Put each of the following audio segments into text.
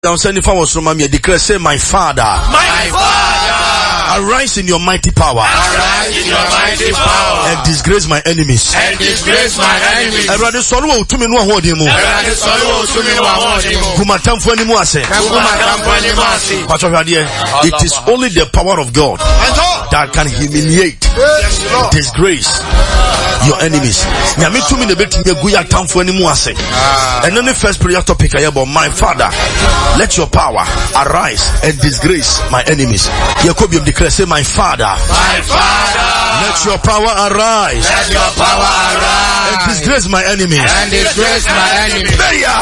Down send if I was from me, declare, say, my Father. My Father. Arise in your mighty power. Arise in your mighty power. And disgrace my enemies. And disgrace my enemies. Everybody sorrow to me no hold him. Everybody sorrow to me no hold him. Kumatam for any more say. It is only the power of God that can humiliate, disgrace your enemies. Nyame to me the bit me guya tam for any more say. And then the first prayer topic I about my Father, let your power arise and disgrace my enemies. Jacob declare, say, my Father. My Father. Let your power arise. Let your power arise. And disgrace my enemies. And disgrace my enemies.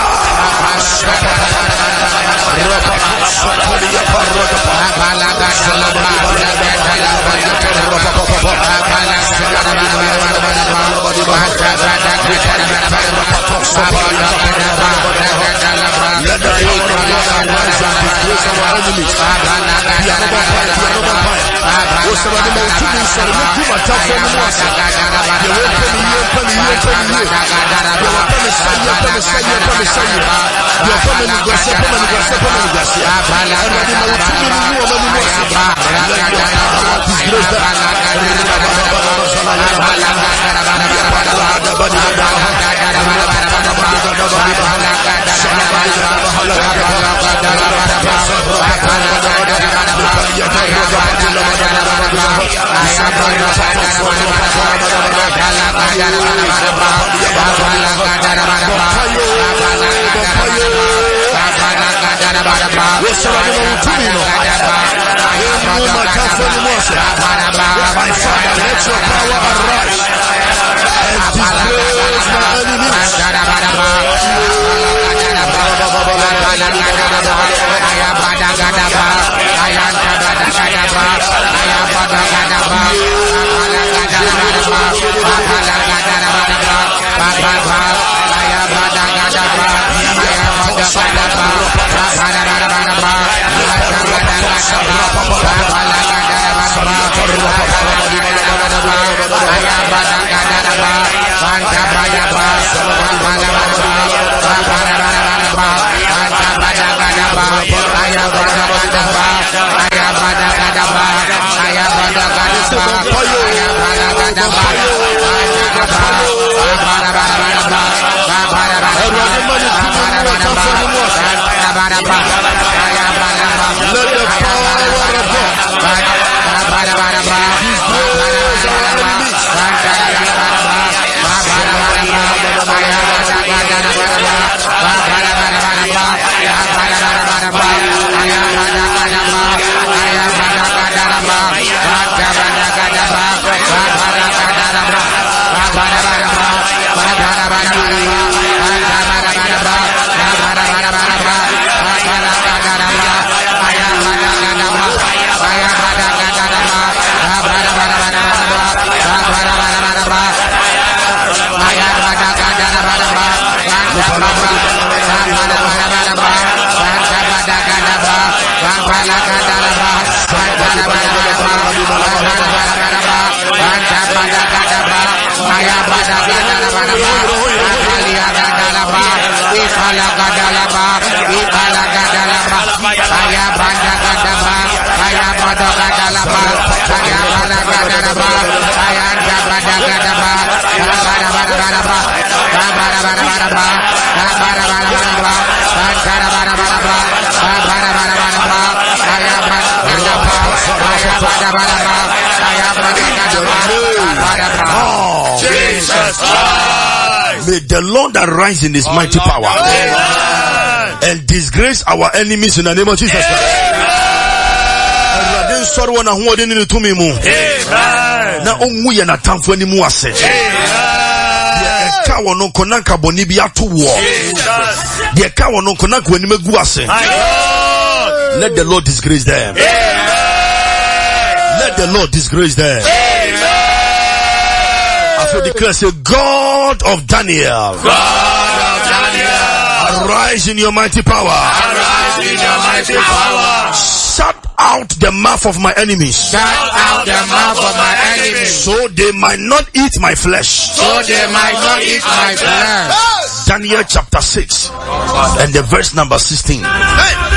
May the Lord arise in his mighty power and disgrace our enemies in the name of Jesus Christ. Let the Lord disgrace them. Let the Lord disgrace them. So declare, say, God of Daniel. Arise in your mighty power. Arise in your mighty power. Shut out the mouth of my enemies. Shut out the mouth of my enemies. So they might not eat my flesh. So they might not eat my flesh. Daniel chapter 6 and the verse number 16.